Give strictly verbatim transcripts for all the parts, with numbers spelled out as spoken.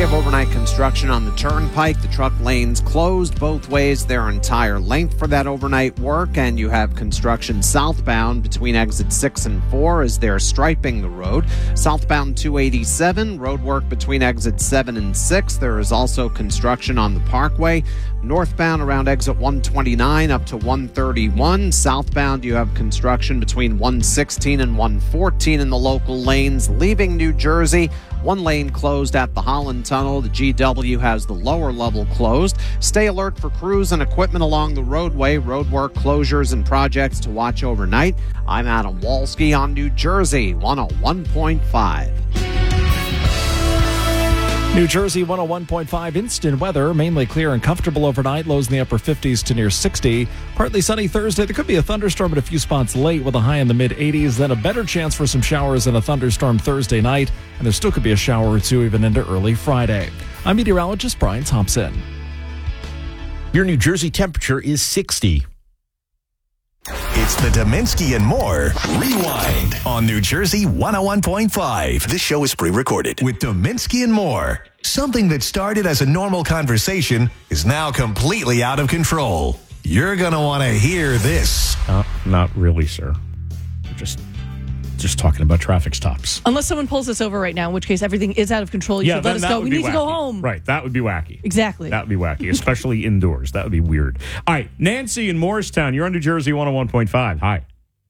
of overnight construction on the Turnpike. The truck lanes closed both ways their entire length for that overnight work, and you have construction southbound between exit six and four as they're striping the road. Southbound two eighty-seven, road work between exit seven and six. There is also construction on the Parkway. Northbound around exit one twenty-nine up to one thirty-one. Southbound, you have construction between one sixteen and one fourteen in the local lanes. Leaving New Jersey, one lane closed at the Holland Tunnel. The G W has the lower level closed. Stay alert for crews and equipment along the roadway. Roadwork closures and projects to watch overnight. I'm Adam Walski on New Jersey one oh one point five. New Jersey one oh one point five instant weather, mainly clear and comfortable overnight, lows in the upper fifties to near sixty. Partly sunny Thursday. There could be a thunderstorm at a few spots late with a high in the mid eighties, then a better chance for some showers and a thunderstorm Thursday night, and there still could be a shower or two even into early Friday. I'm meteorologist Brian Thompson. Your New Jersey temperature is sixty. It's the Dominski and More Rewind on New Jersey one oh one point five. This show is pre-recorded with Dominski and More. Something that started as a normal conversation is now completely out of control. You're going to want to hear this. Uh, not really, sir. We're just just talking about traffic stops. Unless someone pulls us over right now, in which case everything is out of control. You yeah, should let us go. We need wacky. to go home. Right, that would be wacky. Exactly. That would be wacky, especially indoors. That would be weird. All right, Nancy in Morristown, you're on New Jersey one oh one point five. Hi.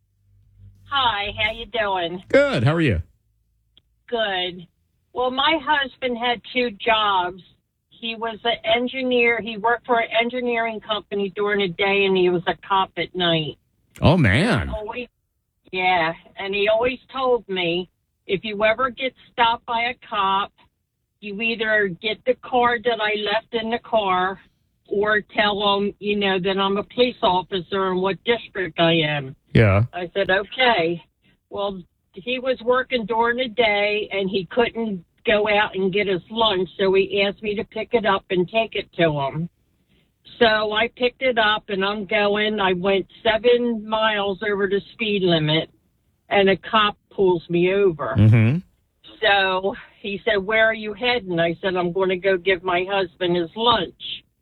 Hi, how you doing? Good, how are you? Good. Well, my husband had two jobs. He was an engineer. He worked for an engineering company during the day, and he was a cop at night. Oh, man. Always, yeah, and he always told me, if you ever get stopped by a cop, you either get the card that I left in the car or tell them, you know, that I'm a police officer and what district I am. Yeah. I said, okay. Well, he was working during the day, and he couldn't go out and get his lunch, so he asked me to pick it up and take it to him. So I picked it up, and I'm going. I went seven miles over the speed limit, and a cop pulls me over. Mm-hmm. So he said, where are you heading? I said, I'm going to go give my husband his lunch.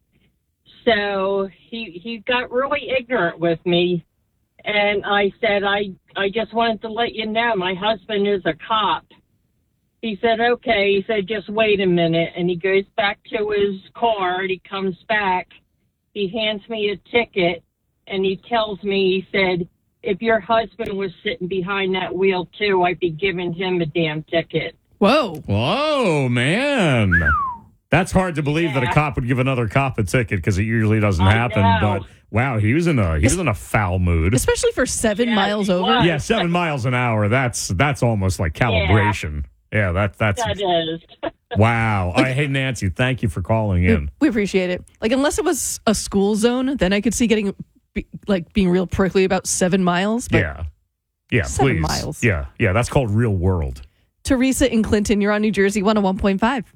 So he he got really ignorant with me, and I said, I, I just wanted to let you know my husband is a cop. He said, okay. He said, just wait a minute. And he goes back to his car, and he comes back. He hands me a ticket, and he tells me, he said, if your husband was sitting behind that wheel, too, I'd be giving him a damn ticket. Whoa. Whoa, man. That's hard to believe yeah. that a cop would give another cop a ticket because it usually doesn't I happen. know. But, wow, he was in a he was in a foul mood. Especially for seven Yeah, miles he over. was. Yeah, seven miles an hour. That's that's almost like calibration. Yeah, yeah that, that's... That is. Wow. All right, hey, Nancy, thank you for calling in. We appreciate it. Like, unless it was a school zone, then I could see getting, be, like, being real prickly about seven miles. But Yeah. Yeah, seven please. miles. Yeah, yeah, that's called real world. Teresa in Clinton, you're on New Jersey one oh one point five.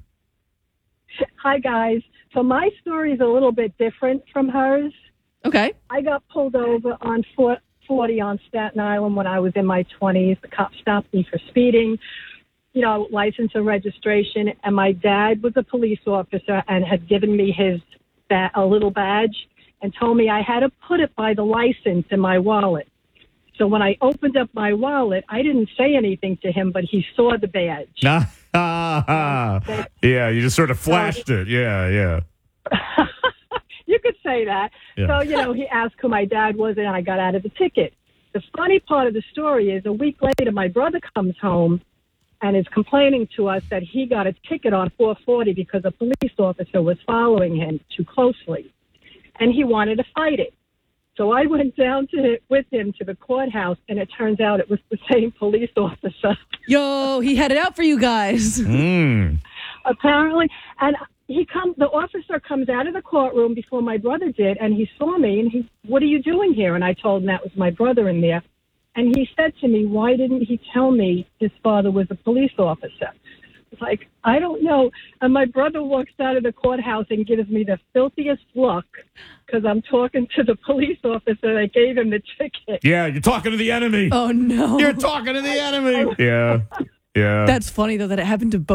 Hi, guys. So my story is a little bit different from hers. Okay. I got pulled over on forty on Staten Island when I was in my twenties. The cop stopped me for speeding, you know, license and registration. And my dad was a police officer and had given me his ba- a little badge and told me I had to put it by the license in my wallet. So when I opened up my wallet, I didn't say anything to him, but he saw the badge. Yeah, you just sort of flashed it. Yeah, yeah. You could say that. Yeah. So, you know, he asked who my dad was, and I got out of the ticket. The funny part of the story is a week later, my brother comes home and is complaining to us that he got a ticket on four forty because a police officer was following him too closely, and he wanted to fight it. So I went down to with him to the courthouse, and it turns out it was the same police officer. Yo, he had it out for you guys. Mm. Apparently, and he comes. The officer comes out of the courtroom before my brother did, and he saw me, and he, what are you doing here? And I told him that was my brother in there. And he said to me, why didn't he tell me his father was a police officer? It's like, I don't know. And my brother walks out of the courthouse and gives me the filthiest look because I'm talking to the police officer that gave him the ticket. Yeah, you're talking to the enemy. Oh, no. You're talking to the enemy. Yeah, yeah. That's funny, though, that it happened to both.